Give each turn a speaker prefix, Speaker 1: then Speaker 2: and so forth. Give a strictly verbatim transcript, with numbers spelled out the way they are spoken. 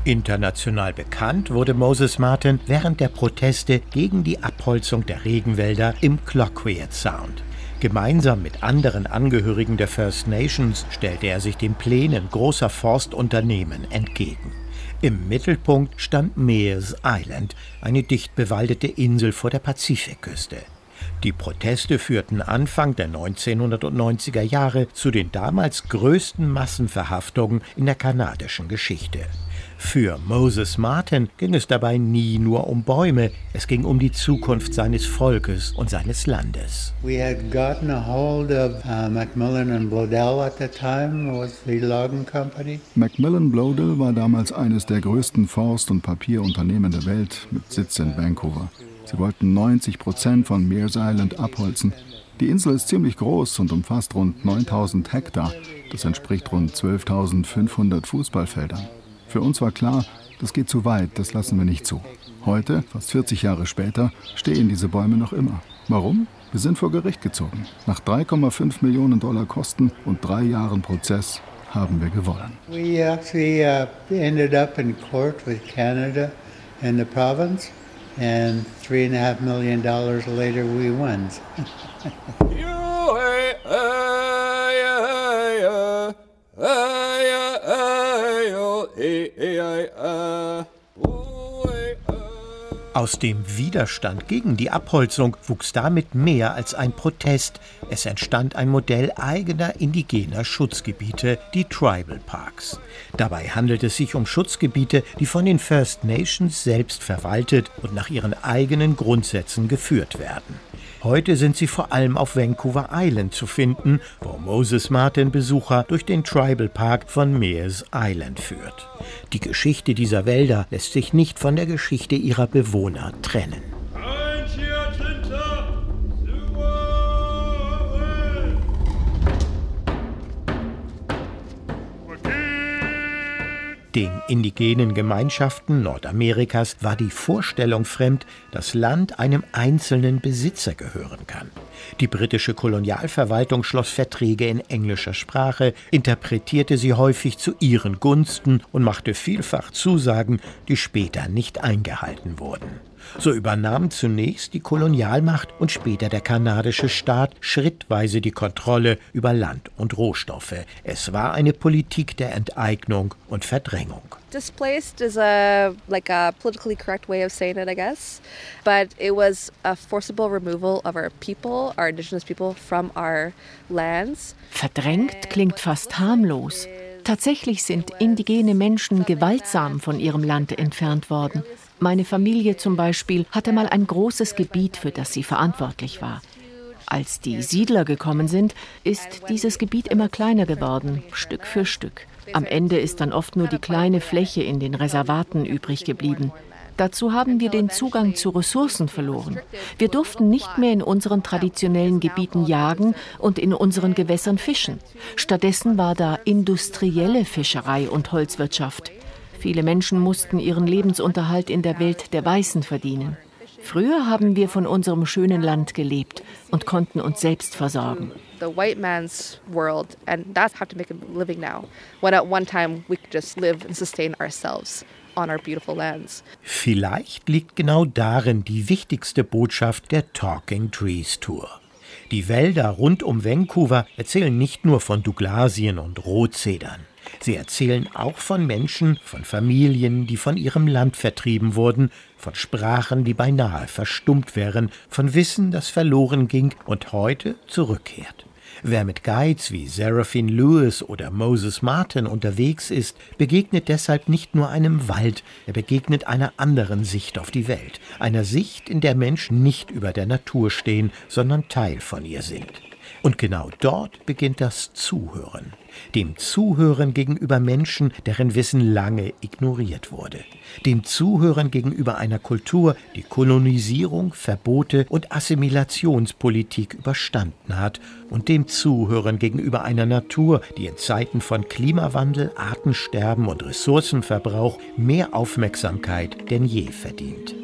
Speaker 1: International bekannt wurde Moses Martin während der Proteste gegen die Abholzung der Regenwälder im Cloquet Sound. Gemeinsam mit anderen Angehörigen der First Nations stellte er sich den Plänen großer Forstunternehmen entgegen. Im Mittelpunkt stand Meares Island, eine dicht bewaldete Insel vor der Pazifikküste. Die Proteste führten Anfang der neunzehnhundertneunziger Jahre zu den damals größten Massenverhaftungen in der kanadischen Geschichte. Für Moses Martin ging es dabei nie nur um Bäume, es ging um die Zukunft seines Volkes und seines Landes.
Speaker 2: We had gotten a hold of uh, Macmillan and Bloedel at the time, was the logging company.
Speaker 3: Macmillan Bloedel war damals eines der größten Forst- und Papierunternehmen der Welt mit Sitz in Vancouver. Sie wollten neunzig Prozent von Meares Island abholzen. Die Insel ist ziemlich groß und umfasst rund neuntausend Hektar. Das entspricht rund zwölftausendfünfhundert Fußballfeldern. Für uns war klar, das geht zu weit, das lassen wir nicht zu. Heute, fast vierzig Jahre später, stehen diese Bäume noch immer. Warum? Wir sind vor Gericht gezogen. Nach drei Komma fünf Millionen Dollar Kosten und drei Jahren Prozess haben wir gewonnen.
Speaker 2: We actually uh, ended up in court with Canada and the province. And three and a half million dollars later, we won.
Speaker 1: Aus dem Widerstand gegen die Abholzung wuchs damit mehr als ein Protest. Es entstand ein Modell eigener indigener Schutzgebiete, die Tribal Parks. Dabei handelt es sich um Schutzgebiete, die von den First Nations selbst verwaltet und nach ihren eigenen Grundsätzen geführt werden. Heute sind sie vor allem auf Vancouver Island zu finden, wo Moses Martin Besucher durch den Tribal Park von Meares Island führt. Die Geschichte dieser Wälder lässt sich nicht von der Geschichte ihrer Bewohner trennen. Den indigenen Gemeinschaften Nordamerikas war die Vorstellung fremd, dass Land einem einzelnen Besitzer gehören kann. Die britische Kolonialverwaltung schloss Verträge in englischer Sprache, interpretierte sie häufig zu ihren Gunsten und machte vielfach Zusagen, die später nicht eingehalten wurden. So übernahm zunächst die Kolonialmacht und später der kanadische Staat schrittweise die Kontrolle über Land und Rohstoffe. Es war eine Politik der Enteignung und Verdrängung.
Speaker 4: Displaced is a like a politically correct way of saying it, I guess. But it was a forcible removal of our people, our indigenous people, from our lands.
Speaker 5: Verdrängt klingt fast harmlos. Tatsächlich sind indigene Menschen gewaltsam von ihrem Land entfernt worden. Meine Familie zum Beispiel hatte mal ein großes Gebiet, für das sie verantwortlich war. Als die Siedler gekommen sind, ist dieses Gebiet immer kleiner geworden, Stück für Stück. Am Ende ist dann oft nur die kleine Fläche in den Reservaten übrig geblieben. Dazu haben wir den Zugang zu Ressourcen verloren. Wir durften nicht mehr in unseren traditionellen Gebieten jagen und in unseren Gewässern fischen. Stattdessen war da industrielle Fischerei und Holzwirtschaft. Viele Menschen mussten ihren Lebensunterhalt in der Welt der Weißen verdienen. Früher haben wir von unserem schönen Land gelebt und konnten uns selbst versorgen.
Speaker 4: The white man's world, and that's how to make a living now. When at one time we could just live and sustain ourselves on our beautiful lands.
Speaker 1: Vielleicht liegt genau darin die wichtigste Botschaft der Talking Trees Tour. Die Wälder rund um Vancouver erzählen nicht nur von Douglasien und Rotzedern. Sie erzählen auch von Menschen, von Familien, die von ihrem Land vertrieben wurden, von Sprachen, die beinahe verstummt wären, von Wissen, das verloren ging und heute zurückkehrt. Wer mit Guides wie Seraphine Lewis oder Moses Martin unterwegs ist, begegnet deshalb nicht nur einem Wald, er begegnet einer anderen Sicht auf die Welt, einer Sicht, in der Menschen nicht über der Natur stehen, sondern Teil von ihr sind. Und genau dort beginnt das Zuhören. Dem Zuhören gegenüber Menschen, deren Wissen lange ignoriert wurde. Dem Zuhören gegenüber einer Kultur, die Kolonisierung, Verbote und Assimilationspolitik überstanden hat. Und dem Zuhören gegenüber einer Natur, die in Zeiten von Klimawandel, Artensterben und Ressourcenverbrauch mehr Aufmerksamkeit denn je verdient.